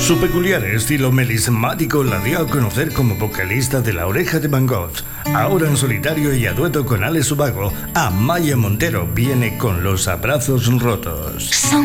Su peculiar estilo melismático la dio a conocer como vocalista de La Oreja de Van Gogh. Ahora en solitario y a dueto con Alex Ubago, Amaya Montero viene con Los Abrazos Rotos.